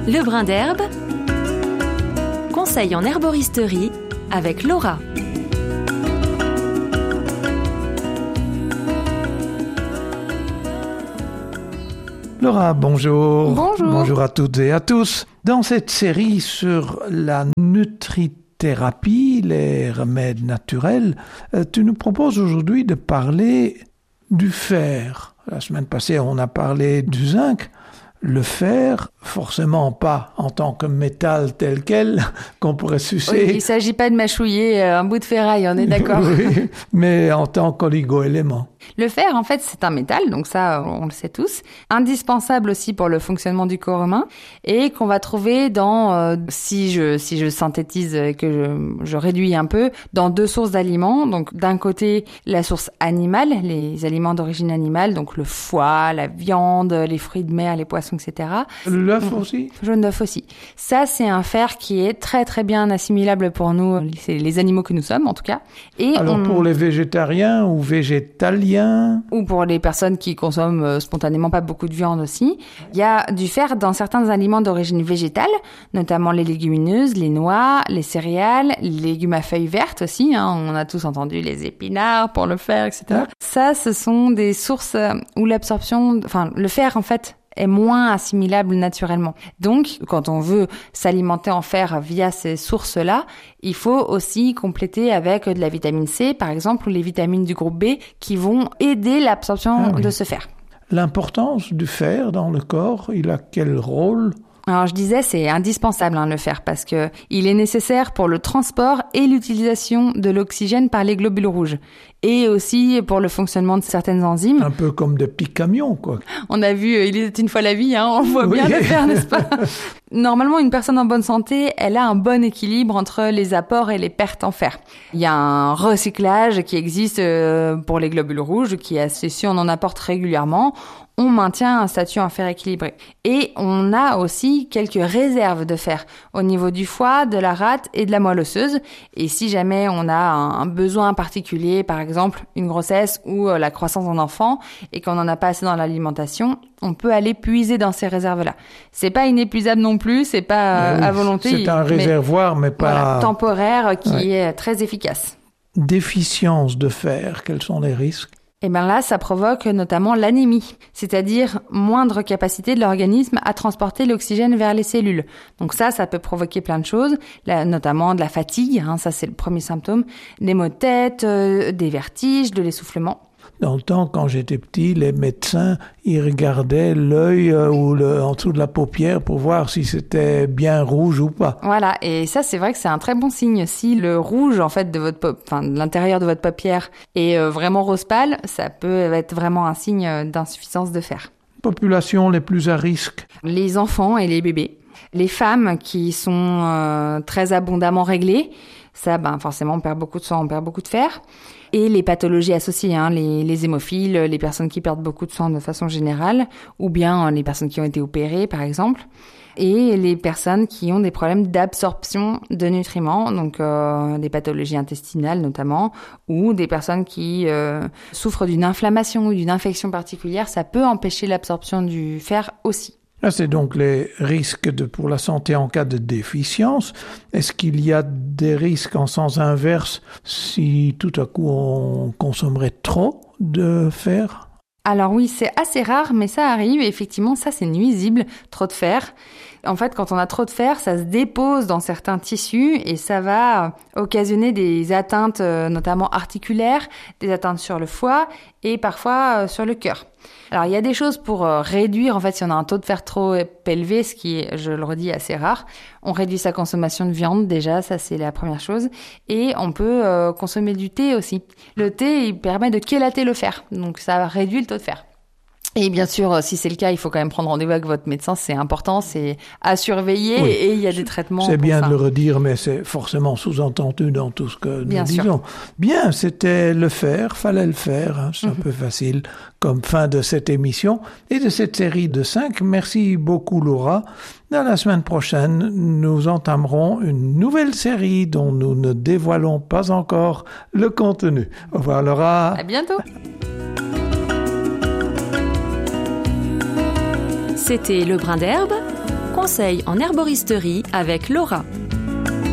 Le brin d'herbe, conseil en herboristerie avec Laura. Laura, bonjour. Bonjour. Bonjour à toutes et à tous. Dans cette série sur la nutrithérapie, les remèdes naturels, tu nous proposes aujourd'hui de parler du fer. La semaine passée, on a parlé du zinc. Le fer, forcément pas en tant que métal tel quel, qu'on pourrait sucer. Oui, il ne s'agit pas de mâchouiller un bout de ferraille, on est d'accord. Oui, mais en tant qu'oligo-élément. Le fer, en fait, c'est un métal, donc ça, on le sait tous, indispensable aussi pour le fonctionnement du corps humain, et qu'on va trouver dans, si je synthétise et que je réduis un peu, dans deux sources d'aliments. Donc, d'un côté, la source animale, les aliments d'origine animale, donc le foie, la viande, les fruits de mer, les poissons, etc. L'œuf aussi? Jaune d'œuf aussi. Ça, c'est un fer qui est très très bien assimilable pour nous, c'est les animaux que nous sommes en tout cas. Et alors pour les végétariens ou végétaliens? Ou pour les personnes qui consomment spontanément pas beaucoup de viande aussi. Il y a du fer dans certains aliments d'origine végétale, notamment les légumineuses, les noix, les céréales, les légumes à feuilles vertes aussi. On a tous entendu les épinards pour le fer, etc. Ouais. Ça, ce sont des sources où le fer en fait est moins assimilable naturellement. Donc, quand on veut s'alimenter en fer via ces sources-là, il faut aussi compléter avec de la vitamine C, par exemple, ou les vitamines du groupe B qui vont aider l'absorption de ce fer. L'importance du fer dans le corps, il a quel rôle ? Alors, je disais, c'est indispensable, le fer, parce que il est nécessaire pour le transport et l'utilisation de l'oxygène par les globules rouges. Et aussi pour le fonctionnement de certaines enzymes. Un peu comme des petits camions, quoi. On a vu Il était une fois la vie, on voit bien le fer, n'est-ce pas? Normalement, une personne en bonne santé, elle a un bon équilibre entre les apports et les pertes en fer. Il y a un recyclage qui existe pour les globules rouges, qui est assez sûr, on en apporte régulièrement. On maintient un statut en fer équilibré. Et on a aussi quelques réserves de fer au niveau du foie, de la rate et de la moelle osseuse. Et si jamais on a un besoin particulier, par exemple une grossesse ou la croissance d'un enfant, et qu'on n'en a pas assez dans l'alimentation, on peut aller puiser dans ces réserves-là. C'est pas inépuisable non plus, c'est pas à volonté. C'est un réservoir, mais pas... Voilà, temporaire, qui est très efficace. Déficience de fer, quels sont les risques ? Et bien là, ça provoque notamment l'anémie, c'est-à-dire moindre capacité de l'organisme à transporter l'oxygène vers les cellules. Donc ça peut provoquer plein de choses, notamment de la fatigue, ça c'est le premier symptôme, des maux de tête, des vertiges, de l'essoufflement. Dans le temps, quand j'étais petit, les médecins, ils regardaient l'œil ou en dessous de la paupière pour voir si c'était bien rouge ou pas. Voilà, et ça, c'est vrai que c'est un très bon signe. Si le rouge, en fait, de l'intérieur de votre paupière est vraiment rose pâle, ça peut être vraiment un signe d'insuffisance de fer. Populations les plus à risque? Les enfants et les bébés. Les femmes qui sont très abondamment réglées, ça, forcément, on perd beaucoup de sang, on perd beaucoup de fer. Et les pathologies associées, les hémophiles, les personnes qui perdent beaucoup de sang de façon générale, ou bien les personnes qui ont été opérées, par exemple, et les personnes qui ont des problèmes d'absorption de nutriments, donc des pathologies intestinales notamment, ou des personnes qui souffrent d'une inflammation ou d'une infection particulière, ça peut empêcher l'absorption du fer aussi. Là, c'est donc les risques pour la santé en cas de déficience. Est-ce qu'il y a des risques en sens inverse si tout à coup on consommerait trop de fer ? Alors oui, c'est assez rare, mais ça arrive. Et effectivement, ça, c'est nuisible, trop de fer. En fait, quand on a trop de fer, ça se dépose dans certains tissus et ça va occasionner des atteintes, notamment articulaires, des atteintes sur le foie et parfois sur le cœur. Alors, il y a des choses pour réduire, en fait, si on a un taux de fer trop élevé, ce qui est, je le redis, assez rare. On réduit sa consommation de viande, déjà, ça c'est la première chose. Et on peut consommer du thé aussi. Le thé, il permet de chélater le fer, donc ça réduit le taux de fer. Et bien sûr, si c'est le cas, il faut quand même prendre rendez-vous avec votre médecin, c'est important, c'est à surveiller et il y a des traitements. C'est bien de le redire, mais c'est forcément sous-entendu dans tout ce que nous disons. Bien, c'était le faire, fallait le faire, c'est un peu facile comme fin de cette émission et de cette série de 5. Merci beaucoup Laura. Dans la semaine prochaine, nous entamerons une nouvelle série dont nous ne dévoilons pas encore le contenu. Au revoir Laura. À bientôt. C'était Le Brin d'herbe, conseils en herboristerie avec Laura.